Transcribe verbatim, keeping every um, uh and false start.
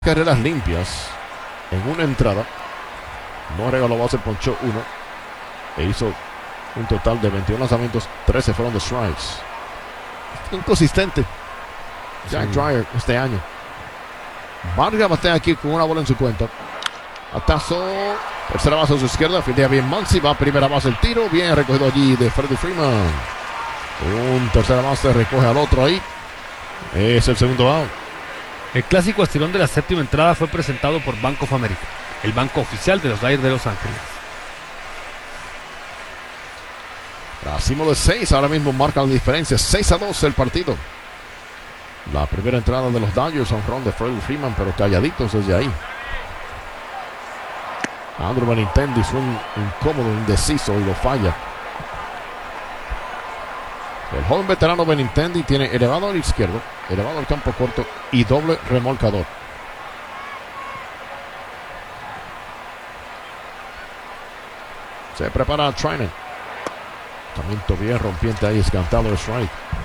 Carreras limpias en una entrada. No regaló base, ponchó uno e hizo un total de veintiún lanzamientos. Trece fueron de strikes. Inconsistente Jack sí. Dreyer este año. Vargas batea aquí con una bola en su cuenta. Atazo, tercera base a su izquierda, fildea bien Muncy, va a primera base el tiro, bien recogido allí de Freddie Freeman. Un tercera base recoge al otro ahí. Es el segundo out. El clásico estirón de la séptima entrada fue presentado por Bank of America, el banco oficial de los Dodgers de Los Ángeles. Racimo de seis, ahora mismo marca la diferencia, seis a dos el partido. La primera entrada de los Dodgers, un ron de Freddie Freeman, pero calladitos desde ahí. Andrew Benintendi fue un incómodo, indeciso y lo falla. El joven veterano Benintendi tiene elevado al izquierdo, elevado al campo corto y doble remolcador. Se prepara Trinan. También bien rompiente ahí, escantado el strike.